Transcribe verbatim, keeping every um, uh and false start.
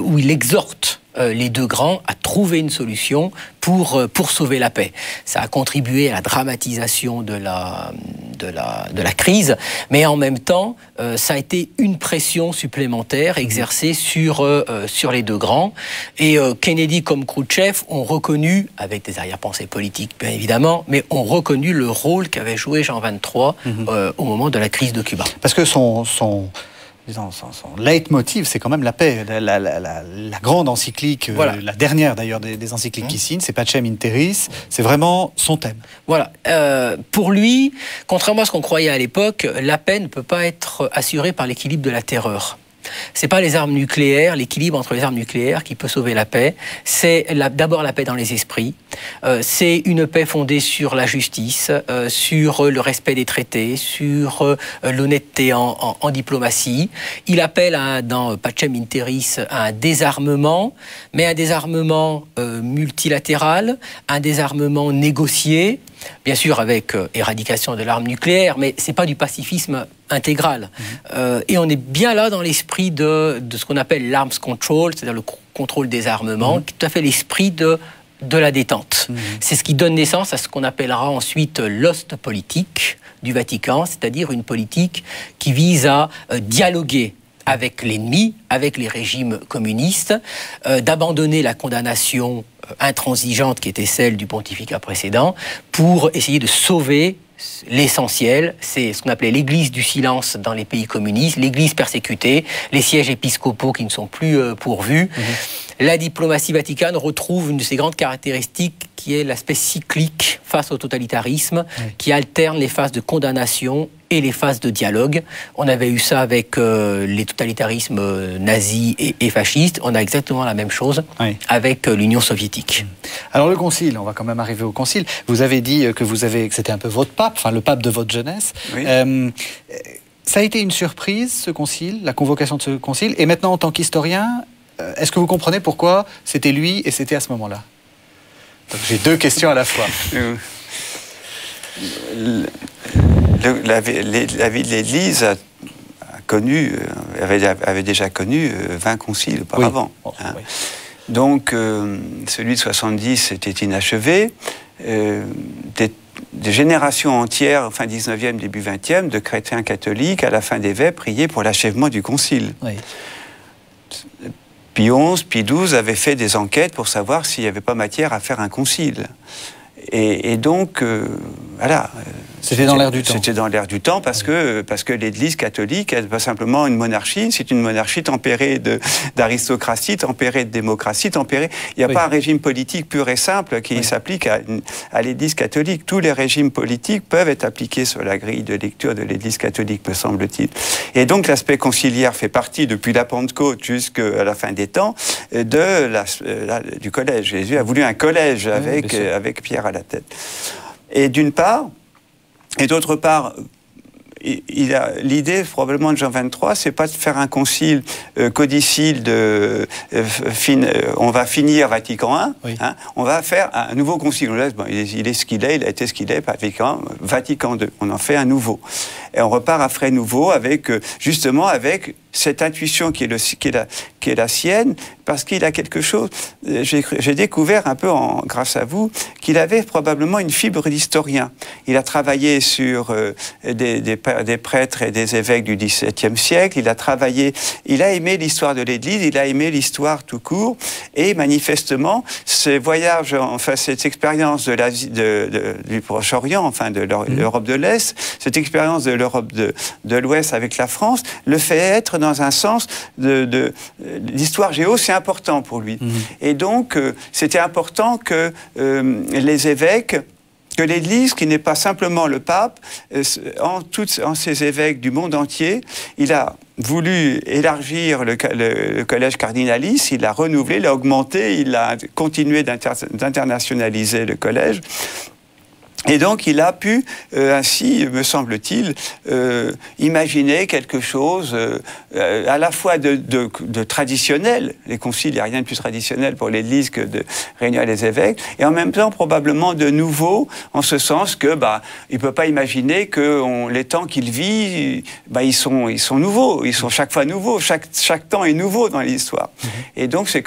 où il exhorte euh, les deux grands à trouver une solution pour, euh, pour sauver la paix. Ça a contribué à la dramatisation de la, de la, de la crise, mais en même temps, euh, ça a été une pression supplémentaire exercée sur, euh, sur les deux grands. Et euh, Kennedy comme Khrouchtchev ont reconnu, avec des arrière-pensées politiques bien évidemment, mais ont reconnu le rôle qu'avait joué Jean vingt-trois mmh. euh, au moment de la crise de Cuba. Parce que son... son... Son, son leitmotiv, c'est quand même la paix. La, la, la, la, la grande encyclique, voilà. euh, la dernière d'ailleurs des, des encycliques mmh. qu'il signe, c'est Pacem in Terris, c'est vraiment son thème. Voilà. Euh, pour lui, contrairement à ce qu'on croyait à l'époque, la paix ne peut pas être assurée par l'équilibre de la terreur. C'est pas les armes nucléaires, l'équilibre entre les armes nucléaires qui peut sauver la paix. C'est la, d'abord la paix dans les esprits. Euh, c'est une paix fondée sur la justice, euh, sur le respect des traités, sur euh, l'honnêteté en, en, en diplomatie. Il appelle à, dans Pacem in Terris à un désarmement, mais un désarmement euh, multilatéral, un désarmement négocié, bien sûr avec euh, éradication de l'arme nucléaire, mais c'est pas du pacifisme intégral. Mmh. Euh, et on est bien là dans l'esprit de, de ce qu'on appelle l'arms control, c'est-à-dire le contrôle des armements, mmh. qui est tout à fait l'esprit de, de la détente. Mmh. C'est ce qui donne naissance à ce qu'on appellera ensuite l'Ostpolitik du Vatican, c'est-à-dire une politique qui vise à euh, dialoguer avec l'ennemi, avec les régimes communistes, euh, d'abandonner la condamnation euh, intransigeante qui était celle du pontificat précédent pour essayer de sauver l'essentiel. C'est ce qu'on appelait l'église du silence dans les pays communistes, l'église persécutée, les sièges épiscopaux qui ne sont plus euh, pourvus. Mmh. La diplomatie vaticane retrouve une de ses grandes caractéristiques qui est l'aspect cyclique face au totalitarisme, mmh. qui alterne les phases de condamnation et les phases de dialogue. On avait eu ça avec euh, les totalitarismes nazis et, et fascistes. On a exactement la même chose oui. avec euh, l'Union soviétique. Alors le concile, on va quand même arriver au concile. Vous avez dit que, vous avez, que c'était un peu votre pape, enfin le pape de votre jeunesse. Oui. Euh, ça a été une surprise, ce concile, la convocation de ce concile. Et maintenant, en tant qu'historien, est-ce que vous comprenez pourquoi c'était lui et c'était à ce moment-là? Donc, j'ai deux questions à la fois. Le, la, la vie de l'Église a, a connu, avait, avait déjà connu vingt conciles auparavant. Oui. Hein. Oui. Donc, euh, celui de soixante-dix était inachevé. Euh, des, des générations entières, fin dix-neuvième, début vingtième, de chrétiens catholiques, à la fin des vêpres, priaient pour l'achèvement du concile. Oui. Pie onze, Pie douze avaient fait des enquêtes pour savoir s'il n'y avait pas matière à faire un concile. Et, et donc, euh, voilà. C'était dans l'air du temps. C'était dans l'air du temps parce que, parce que l'Église catholique n'est pas simplement une monarchie, c'est une monarchie tempérée de, d'aristocratie, tempérée de démocratie, tempérée... Il n'y a oui. pas un régime politique pur et simple qui oui. s'applique à, à l'Église catholique. Tous les régimes politiques peuvent être appliqués sur la grille de lecture de l'Église catholique, me semble-t-il. Et donc l'aspect conciliaire fait partie, depuis la Pentecôte jusqu'à la fin des temps, de la, la, du collège. Jésus a voulu un collège avec, oui, avec Pierre à la tête. Et d'une part, et d'autre part, il a l'idée probablement de Jean vingt-trois, c'est pas de faire un concile euh, codicile de euh, fin, euh, on va finir Vatican un, oui. hein, on va faire un nouveau concile. Bon, il, est, il est ce qu'il est, il a été ce qu'il est, Vatican, Vatican deux. On en fait un nouveau. Et on repart à frais nouveaux avec, justement, avec cette intuition qui est, le, qui est, la, qui est la sienne, parce qu'il a quelque chose... J'ai, j'ai découvert un peu, en, grâce à vous, qu'il avait probablement une fibre d'historien. Il a travaillé sur euh, des, des, des prêtres et des évêques du dix-septième siècle, il a travaillé... Il a aimé l'histoire de l'Église, il a aimé l'histoire tout court, et manifestement, ce voyage, enfin, cette expérience de l'Asie, de, de, du Proche-Orient, enfin, de l'Europe de l'Est, cette expérience de l'Europe de, de l'Ouest avec la France, le fait être dans un sens de, de, de l'histoire géo, c'est important pour lui. Mmh. Et donc, euh, c'était important que euh, les évêques, que l'Église, qui n'est pas simplement le pape, euh, en tous en ces évêques du monde entier, il a voulu élargir le, le, le collège cardinalice, il l'a renouvelé, il l'a augmenté, il a continué d'inter, d'internationaliser le collège. Et donc, il a pu, euh, ainsi, me semble-t-il, euh, imaginer quelque chose euh, à la fois de, de, de traditionnel. Les conciles, il n'y a rien de plus traditionnel pour l'Église que de réunir les évêques, et en même temps, probablement de nouveau, en ce sens que, bah, il ne peut pas imaginer que on, les temps qu'il vit, bah, ils sont, ils sont nouveaux, ils sont chaque fois nouveaux, chaque, chaque temps est nouveau dans l'histoire. Mmh. Et donc, c'est